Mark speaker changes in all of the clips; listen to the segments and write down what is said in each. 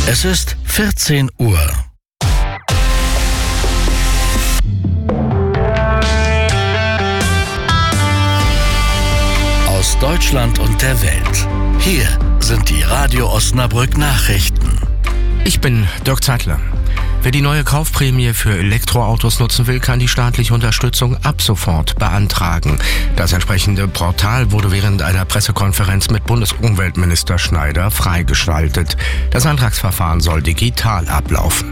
Speaker 1: Es ist 14 Uhr. Aus Deutschland und der Welt. Hier sind die Radio Osnabrück Nachrichten.
Speaker 2: Ich bin Dirk Zeitler. Wer die neue Kaufprämie für Elektroautos nutzen will, kann die staatliche Unterstützung ab sofort beantragen. Das entsprechende Portal wurde während einer Pressekonferenz mit Bundesumweltminister Schneider freigeschaltet. Das Antragsverfahren soll digital ablaufen.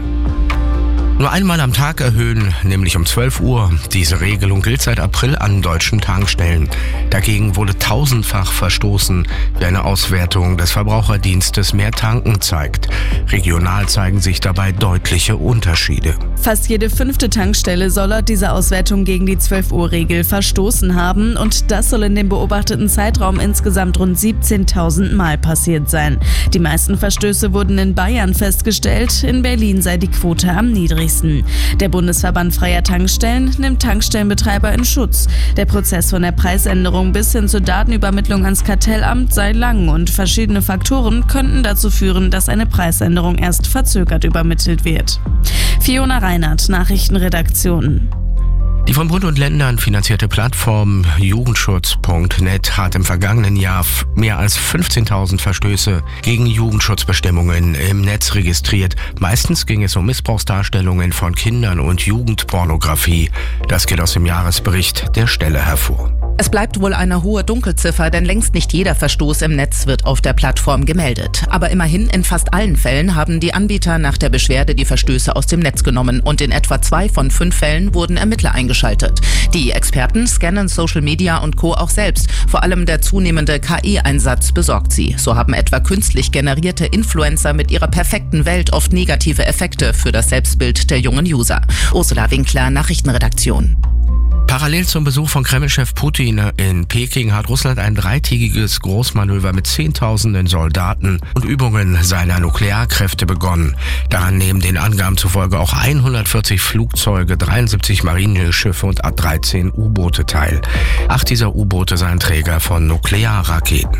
Speaker 2: Nur einmal am Tag erhöhen, nämlich um 12 Uhr. Diese Regelung gilt seit April an deutschen Tankstellen. Dagegen wurde tausendfach verstoßen, wie eine Auswertung des Verbraucherdienstes Mehr Tanken zeigt. Regional zeigen sich dabei deutliche Unterschiede.
Speaker 3: Fast jede 5. Tankstelle soll laut dieser Auswertung gegen die 12-Uhr-Regel verstoßen haben und das soll in dem beobachteten Zeitraum insgesamt rund 17.000 Mal passiert sein. Die meisten Verstöße wurden in Bayern festgestellt, in Berlin sei die Quote am niedrigsten. Der Bundesverband Freier Tankstellen nimmt Tankstellenbetreiber in Schutz. Der Prozess von der Preisänderung bis hin zur Datenübermittlung ans Kartellamt sei lang und verschiedene Faktoren könnten dazu führen, dass eine Preisänderung erst verzögert übermittelt wird. Fiona Reinhardt, Nachrichtenredaktion.
Speaker 2: Die von Bund und Ländern finanzierte Plattform Jugendschutz.net hat im vergangenen Jahr mehr als 15.000 Verstöße gegen Jugendschutzbestimmungen im Netz registriert. Meistens ging es um Missbrauchsdarstellungen von Kindern und Jugendpornografie. Das geht aus dem Jahresbericht der Stelle hervor.
Speaker 4: Es bleibt wohl eine hohe Dunkelziffer, denn längst nicht jeder Verstoß im Netz wird auf der Plattform gemeldet. Aber immerhin in fast allen Fällen haben die Anbieter nach der Beschwerde die Verstöße aus dem Netz genommen und in etwa 2 von 5 Fällen wurden Ermittler eingeschaltet. Die Experten scannen Social Media und Co. auch selbst. Vor allem der zunehmende KI-Einsatz besorgt sie. So haben etwa künstlich generierte Influencer mit ihrer perfekten Welt oft negative Effekte für das Selbstbild der jungen User. Ursula Winkler, Nachrichtenredaktion.
Speaker 2: Parallel zum Besuch von Kremlchef Putin in Peking hat Russland ein 3-tägiges Großmanöver mit Zehntausenden Soldaten und Übungen seiner Nuklearkräfte begonnen. Daran nehmen den Angaben zufolge auch 140 Flugzeuge, 73 Marineschiffe und 13 U-Boote teil. 8 dieser U-Boote seien Träger von Nuklearraketen.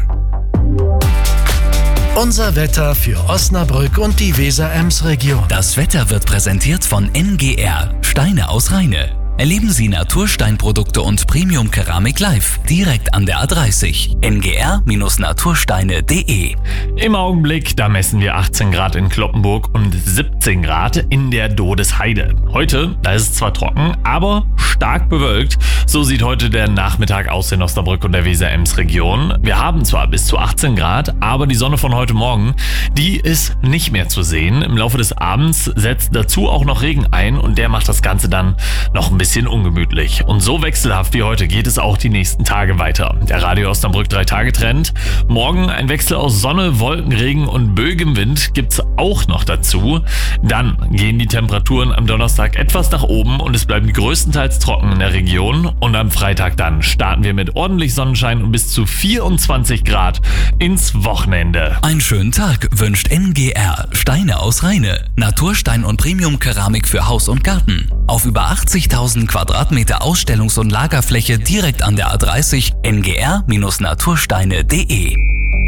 Speaker 1: Unser Wetter für Osnabrück und die Weser-Ems-Region.
Speaker 5: Das Wetter wird präsentiert von NGR, Steine aus Rheine. Erleben Sie Natursteinprodukte und Premium-Keramik live, direkt an der A30. ngr-natursteine.de.
Speaker 6: Im Augenblick, da messen wir 18 Grad in Cloppenburg und 17 Grad in der Dodesheide. Heute, da ist es zwar trocken, aber stark bewölkt. So sieht heute der Nachmittag aus in Osnabrück und der Weser-Ems-Region. Wir haben zwar bis zu 18 Grad, aber die Sonne von heute Morgen, die ist nicht mehr zu sehen. Im Laufe des Abends setzt dazu auch noch Regen ein und der macht das Ganze dann noch ein bisschen ungemütlich. Und so wechselhaft wie heute geht es auch die nächsten Tage weiter. Der Radio Osnabrück 3-Tage-Trend. Morgen ein Wechsel aus Sonne, Wolken, Regen und böigem Wind gibt's auch noch dazu. Dann gehen die Temperaturen am Donnerstag etwas nach oben und es bleibt größtenteils trocken in der Region. Und am Freitag dann starten wir mit ordentlich Sonnenschein und bis zu 24 Grad ins Wochenende.
Speaker 5: Einen schönen Tag wünscht NGR, Steine aus Rheine. Naturstein und Premium-Keramik für Haus und Garten. Auf über 80.000 Quadratmeter Ausstellungs- und Lagerfläche direkt an der A30 ngr-natursteine.de.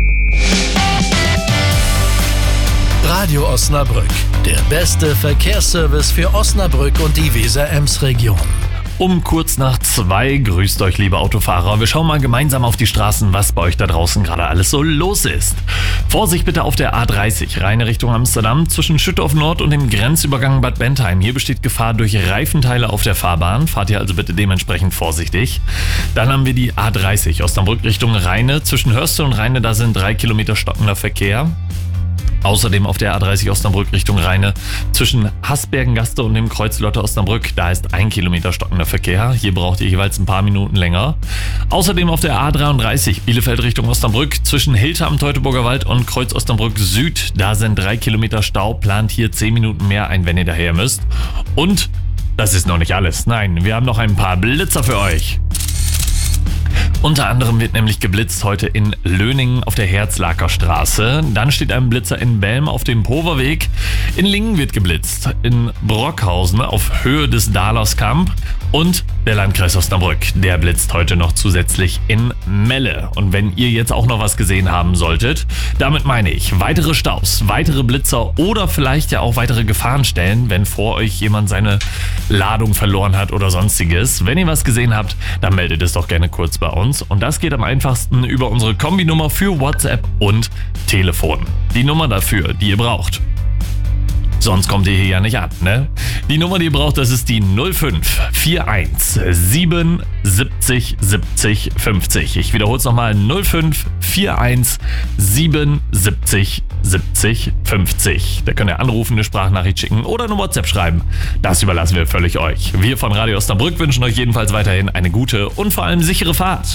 Speaker 1: Radio Osnabrück, der beste Verkehrsservice für Osnabrück und die Weser-Ems-Region.
Speaker 6: Um kurz nach 2 grüßt euch, liebe Autofahrer. Wir schauen mal gemeinsam auf die Straßen, was bei euch da draußen gerade alles so los ist. Vorsicht bitte auf der A30, Rheine Richtung Amsterdam, zwischen Schüttorf Nord und dem Grenzübergang Bad Bentheim. Hier besteht Gefahr durch Reifenteile auf der Fahrbahn. Fahrt ihr also bitte dementsprechend vorsichtig. Dann haben wir die A30, Osnabrück Richtung Rheine. Zwischen Hörste und Rheine, da sind 3 Kilometer stockender Verkehr. Außerdem auf der A30 Osnabrück Richtung Rheine zwischen Hasbergen-Gaste und dem Kreuz Lotte Osnabrück, da ist 1 Kilometer stockender Verkehr. Hier braucht ihr jeweils ein paar Minuten länger. Außerdem auf der A33 Bielefeld Richtung Osnabrück zwischen Hilter am Teutoburger Wald und Kreuz Osnabrück Süd, da sind 3 Kilometer Stau, plant hier 10 Minuten mehr ein, wenn ihr daher müsst. Und das ist noch nicht alles. Nein, wir haben noch ein paar Blitzer für euch. Unter anderem wird nämlich geblitzt heute in Löningen auf der Herzlaker Straße. Dann steht ein Blitzer in Belm auf dem Poverweg. In Lingen wird geblitzt. In Brockhausen auf Höhe des Dahlerskamp. Und der Landkreis Osnabrück, der blitzt heute noch zusätzlich in Melle. Und wenn ihr jetzt auch noch was gesehen haben solltet, damit meine ich weitere Staus, weitere Blitzer oder vielleicht ja auch weitere Gefahrenstellen, wenn vor euch jemand seine Ladung verloren hat oder sonstiges. Wenn ihr was gesehen habt, dann meldet es doch gerne kurz bei uns. Und das geht am einfachsten über unsere Kombinummer für WhatsApp und Telefon. Die Nummer dafür, die ihr braucht. Sonst kommt ihr hier ja nicht an, ne? Die Nummer, die ihr braucht, das ist die 0541 77 70 50. Ich wiederhole es nochmal, 0541 77 70 50. Da könnt ihr anrufen, eine Sprachnachricht schicken oder eine WhatsApp schreiben. Das überlassen wir völlig euch. Wir von Radio Osnabrück wünschen euch jedenfalls weiterhin eine gute und vor allem sichere Fahrt.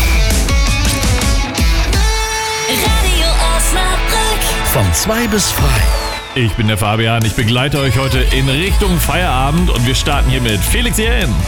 Speaker 1: Radio Osnabrück. Von 2 bis 3.
Speaker 6: Ich bin der Fabian, ich begleite euch heute in Richtung Feierabend und wir starten hier mit Felix Jähn.